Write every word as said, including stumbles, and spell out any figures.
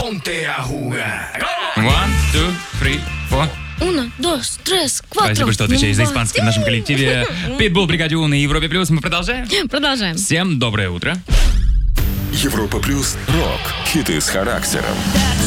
Ponte a jugar. One, two, three, four. Uno, dos, tres, кватро. Спасибо, что отвечаешь за испанский в нашем коллективе. Питбул, Бригаде У на Европе Плюс. Мы продолжаем? Продолжаем. Всем доброе утро. Европа Плюс. Рок. Хиты с характером.